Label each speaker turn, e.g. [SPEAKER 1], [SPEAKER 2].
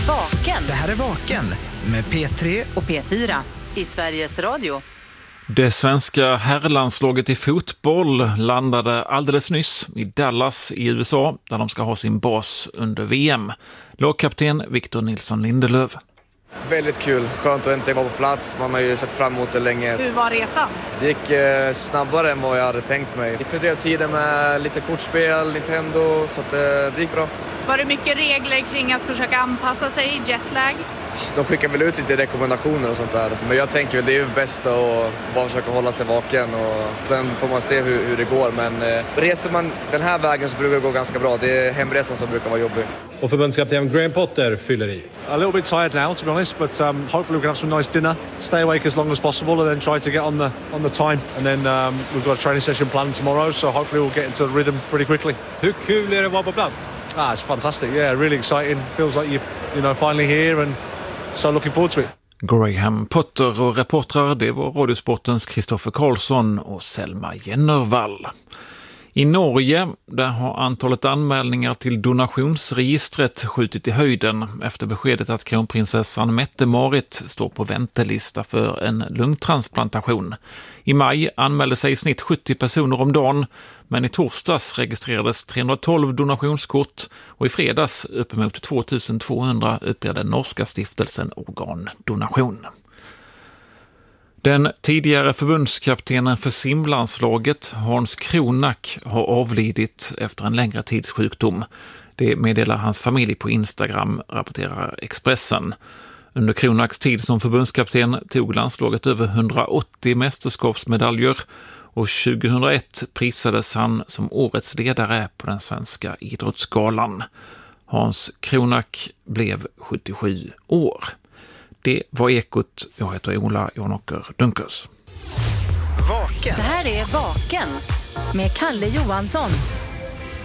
[SPEAKER 1] Vaken.
[SPEAKER 2] Det här är Vaken med P3
[SPEAKER 1] och P4 i Sveriges Radio.
[SPEAKER 3] Det svenska herrlandslaget i fotboll landade alldeles nyss i Dallas i USA där de ska ha sin bas under VM. Lagkapten Victor Nilsson Lindelöf.
[SPEAKER 4] Väldigt kul, skönt att inte vara på plats, man har ju sett fram emot det länge.
[SPEAKER 5] Hur var resan?
[SPEAKER 4] Det gick snabbare än vad jag hade tänkt mig. Vi fördrev tiden med lite kortspel, Nintendo, så att det gick bra.
[SPEAKER 5] Var det mycket regler kring att försöka anpassa sig i jetlag?
[SPEAKER 4] De skickar väl ut lite rekommendationer och sånt där. Men jag tänker väl det är ju bäst att bara försöka hålla sig vaken och sen får man se hur det går. Men reser man den här vägen så brukar det gå ganska bra. Det är hemresan som brukar vara jobbig.
[SPEAKER 6] Och förbundskapten Graham Potter fyller i.
[SPEAKER 7] A little bit tired now, to be honest, but hopefully we can have some nice dinner, stay awake as long as possible, and then try to get on the time. And then we've got a training session planned tomorrow, so hopefully we'll get into the rhythm pretty quickly.
[SPEAKER 6] Hur kul är det att vara på plats?
[SPEAKER 7] It's fantastic, yeah, really exciting. Feels like you're finally here, and so looking forward to it.
[SPEAKER 3] Graham Potter och reportrar, det var Radiosportens Kristoffer Karlsson och Selma Jennervall. I Norge där har antalet anmälningar till donationsregistret skjutit i höjden efter beskedet att kronprinsessan Mette-Marit står på väntelista för en lungtransplantation. I maj anmälde sig i snitt 70 personer om dagen, men i torsdags registrerades 312 donationskort och i fredags uppemot 2200 uppger den norska stiftelsen Organdonation. Den tidigare förbundskaptenen för simlandslaget Hans Kronak har avlidit efter en längre tids sjukdom. Det meddelar hans familj på Instagram, rapporterar Expressen. Under Kronaks tid som förbundskapten tog landslaget över 180 mästerskapsmedaljer och 2001 prisades han som årets ledare på den svenska idrottsgalan. Hans Kronak blev 77 år. Det var Ekot. Jag heter Ola Jonåker Dunkers.
[SPEAKER 2] Vaken.
[SPEAKER 1] Det här är Vaken med Kalle Johansson.